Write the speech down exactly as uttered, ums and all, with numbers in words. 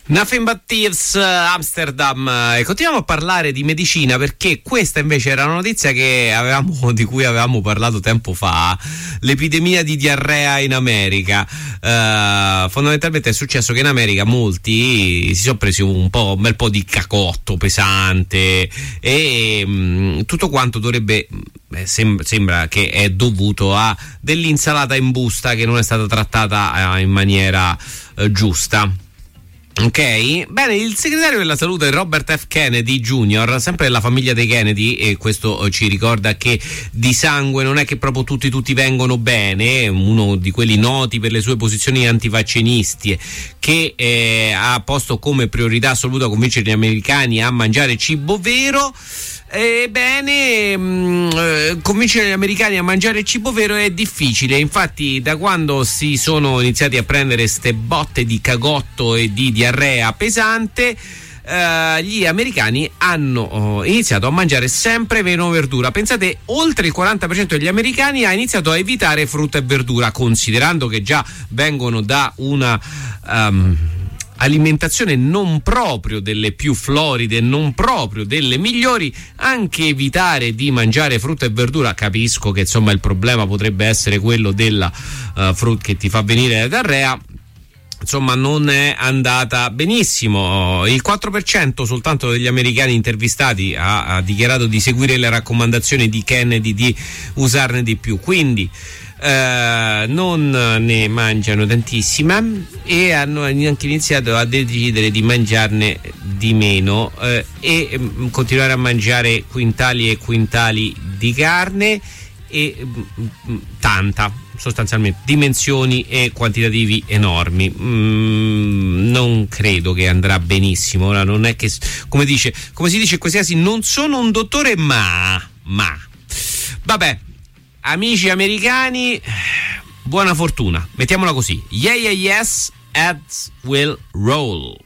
Nothing but Thieves, Amsterdam. E continuiamo a parlare di medicina, perché questa invece era una notizia che avevamo, di cui avevamo parlato tempo fa, l'epidemia di diarrea in America. Uh, fondamentalmente è successo che in America molti si sono presi un po', un bel po' di cacotto pesante e mh, tutto quanto dovrebbe, eh, sem- sembra che è dovuto a dell'insalata in busta che non è stata trattata eh, in maniera eh, giusta. Ok, bene, il segretario della salute Robert F. Kennedy Junior, sempre della famiglia dei Kennedy, e questo ci ricorda che di sangue non è che proprio tutti tutti vengono bene, uno di quelli noti per le sue posizioni antivaccinisti, che eh, ha posto come priorità assoluta convincere gli americani a mangiare cibo vero. Ebbene, mh, convincere gli americani a mangiare cibo vero è difficile. Infatti, da quando si sono iniziati a prendere ste botte di cagotto e di diarrea pesante, eh, gli americani hanno oh, iniziato a mangiare sempre meno verdura. Pensate, oltre il quaranta per cento degli americani ha iniziato a evitare frutta e verdura, considerando che già vengono da una um, alimentazione non proprio delle più floride, non proprio delle migliori. Anche evitare di mangiare frutta e verdura, capisco che insomma il problema potrebbe essere quello della uh, frutta che ti fa venire la diarrea, insomma non è andata benissimo. Il quattro per cento soltanto degli americani intervistati ha, ha dichiarato di seguire le raccomandazioni di Kennedy di usarne di più, quindi Uh, non ne mangiano tantissime e hanno anche iniziato a decidere di mangiarne di meno uh, e um, continuare a mangiare quintali e quintali di carne e um, tanta, sostanzialmente dimensioni e quantitativi enormi. Mm, non credo che andrà benissimo. Ora non è che, come dice, come si dice quasi, non sono un dottore, ma ma vabbè. Amici americani, buona fortuna, mettiamola così. Yeah, yeah, yes, ads will roll.